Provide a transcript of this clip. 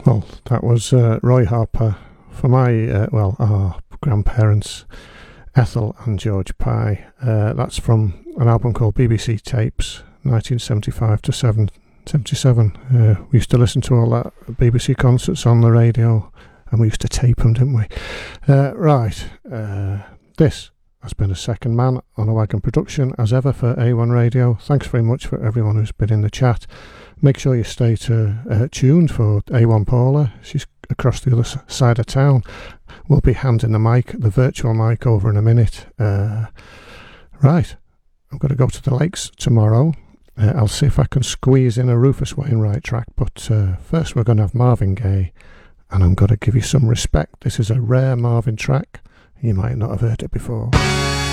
Well, that was Roy Harper for my, our grandparents, Ethel and George Pye. That's from an album called BBC Tapes, 1975 to 77. We used to listen to all that BBC concerts on the radio, and we used to tape them, didn't we? This has been a second man on a wagon production, as ever, for A1 Radio. Thanks very much for everyone who's been in the chat. Make sure you stay tuned for A1 Paula. She's across the other side of town. We'll be handing the virtual mic over in a minute. Right, I'm going to go to the lakes tomorrow. I'll see if I can squeeze in a Rufus Wainwright track, but first we're going to have Marvin Gaye, and I'm going to give you some respect. This is a rare Marvin track. You might not have heard it before.